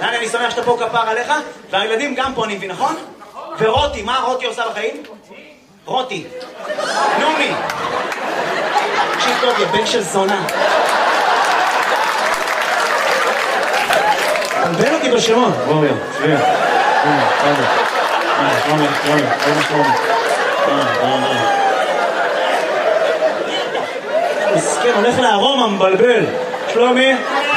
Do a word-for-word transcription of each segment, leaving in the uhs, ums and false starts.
דני, אני שמח שאתה פה כפר עליך, והילדים גם פה, אני מבין, נכון? ורותי, מה רותי עושה בחיים? רותי. נומי. תקשיב טוב, יא בן של זונה. תלבן אותי בשמות. בואו, יום, שביע. הנה, תודה. הנה, שלומי, שלומי, שלומי, שלומי. מסכן, הולך לארומה, מבלבל. שלומי.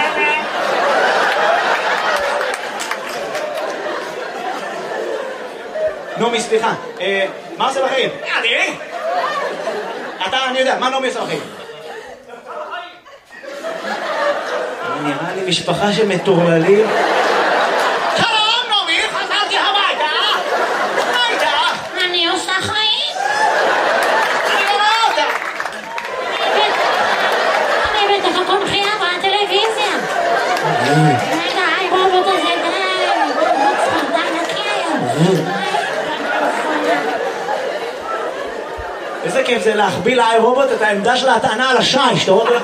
נומי, סליחה. מה עושה בחיים? אני? אתה, אני יודע, מה נומי עושה בחיים? נראה לי משפחה שמטורללים. שלום, נומי, חזרתי הביתה. מה איתך? אני עושה חיים. אני לא רואה אותה. אני בטח הכל מחייה בטלוויזיה. רגע, היי רובוט הזה, די. רובוט ספרדן נקי היום. איזה כיף זה להחביא לאי רובוט את העמדה של ההטענה על השיש, אתה רואה?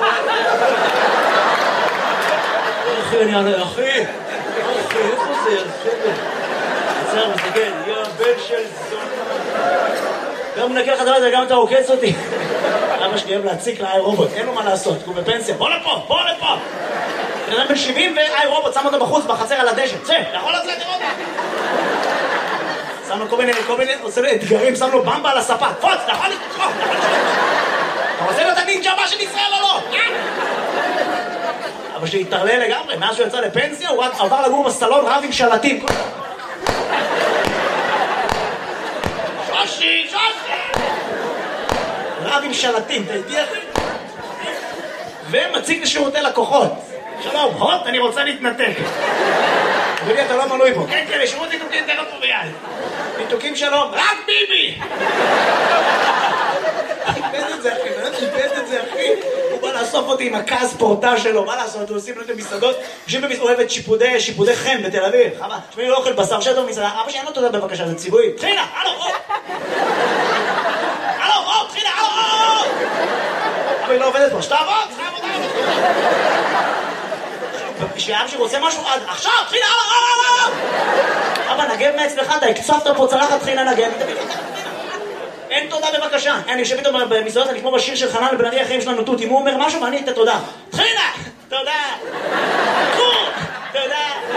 אחי, אני ענה, אחי, אחי, איפה זה? עצר, מסתכל, יא בן של זונה. גם מנקה לך דבר הזה, גם אתה עוקץ אותי. אבא שלי אוהב להציק לאי רובוט, אין לו מה לעשות, הוא בפנסיה, בוא לפה, בוא לפה. בן אדם בן שבעים ואי רובוט, שם אותו בחוץ, בחצר על הדשא, צא, יכול לצאת לראות. שם לו כל מיני, כל מיני, עושה לו אתגרים, שם לו במבה על הספה, פוץ, אתה יכול לתקוף, אתה רוצה להיות הנינג'ה הבא של ישראל או לא? אבל שהתערלל לגמרי, מאז שהוא יצא לפנסיה, הוא רק עבר לגור בסלון רב עם שלטים. שושי, שושי! רב עם שלטים, אתה איתי אחי? ומציג לשירותי לקוחות. שלום, הוט, אני רוצה להתנתק. אדוני, אתה לא מנוי פה. כן, כן, לשירות ניתוקים, תן לו פה ביד. ניתוקים שלום, רק ביבי! איבד את זה, אחי, באמת איבד את זה, אחי. הוא בא לאסוף אותי עם הכעס פורטה שלו, מה לעשות? הוא עושים לו את המסעדות, יושבים במסעדות, אוהבת שיפודי, שיפודי חן בתל אביב. חבל, שמי לא אוכל בשר שטו במסעדה, אבא שאין לו תודה בבקשה, זה ציבורי. תחילה, הלו, הופ! הלו, הופ, תחילה, הלו, הופ! אבא היא לא עובדת פה, שתעבוד, שתעבוד, כשאבא שרוצה משהו, עכשיו, תחילה, הלו, הלו! אבא, נגב מעצמך, אתה הקצפת פה צלחת, תחילה נגב. אין תודה בבקשה. אני יושב איתו במסעדות, אני כמו בשיר של חנן לבן ארי, החיים שלנו תות. אם הוא אומר משהו ואני את התודה. תחילה! תודה! תודה!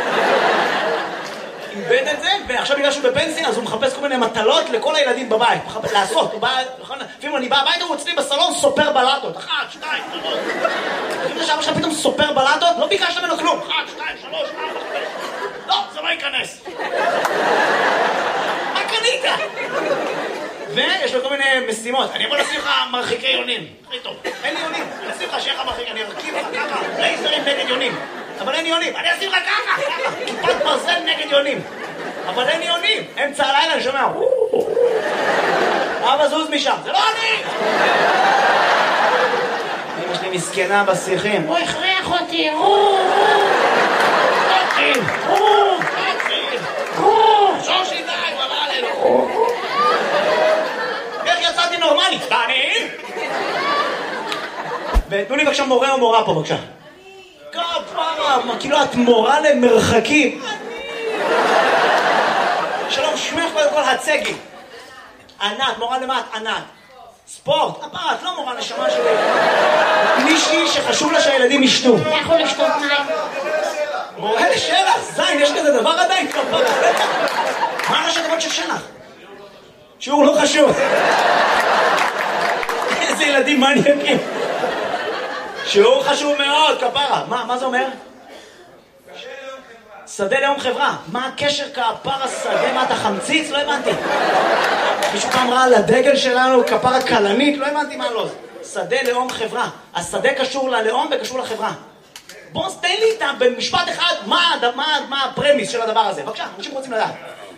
איבד את זה, ועכשיו בגלל שהוא בפנסיה, אז הוא מחפש כל מיני מטלות לכל הילדים בבית. לעשות, הוא בא, לפעמים אני בא הביתה, הוא אצלי בסלון סופר בלטות. אחת, שתיים, שלוש. לפעמים שאבא שלך פתאום סופר בלטות, לא ביקשת ממנו כלום. אחת, שתיים, שלוש, ארבע, חמש. לא, זה לא ייכנס. מה קנית? ויש לו כל מיני משימות. אני יכול לשים לך מרחיקי יונים. הכי טוב. אין לי יונים. אני אשים לך שיהיה לך מרחיק. אני ארכיב לך ככה. לייזרים נגד יונים. אבל אין יונים. אני אשים לך ככה. ככה. כיפת ברזל נגד יונים. אבל אין יונים. אמצע הלילה אני שומע. אבא זוז משם. זה לא אני! אמא שלי מסכנה בשיחים. הוא הכריח אותי. שושי די, הוא עבר עלינו. איך יצאתי נורמלי? דני? ותנו לי בבקשה מורה או מורה פה בבקשה. כפרה, כאילו את מורה למרחקים. שלום, שמך קודם כל הצגי. ענת, מורה למה את ענת? ספורט, הפרה, את לא מורה נשמה שלי. מישהי שחשוב לה שהילדים ישתו. אתה יכול לשתות מים. מורה לשלח, זין, יש כזה דבר עדיין כפרה. מה ראשי תיבות של שלח? שיעור לא חשוב. איזה ילדים מניאקים. שיעור חשוב מאוד, כפרה. מה, מה זה אומר? שדה לאום חברה. מה הקשר כפרה שדה? מה אתה חמציץ? לא הבנתי. מישהו פעם ראה על הדגל שלנו כפרה קלנית? לא הבנתי מה לא. שדה לאום חברה. השדה קשור ללאום וקשור לחברה. בוא תן לי איתה במשפט אחד מה, מה, מה הפרמיס של הדבר הזה. בבקשה, אנשים רוצים לדעת.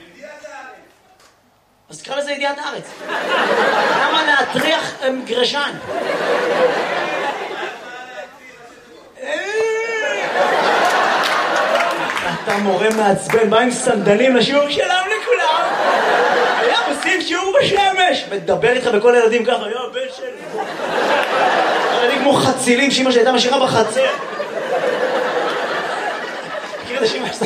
אז תקרא לזה ידיעת הארץ. למה להטריח גרשן? אתה מורה מעצבן, בא עם סנדלים לשיעור שלם לכולם. היה עושים שיעור בשמש. מדבר איתך בכל הילדים ככה, היה בן שלי. ילדים כמו חצילים שאמא שהייתה משאירה בחצר. מכיר את השמש?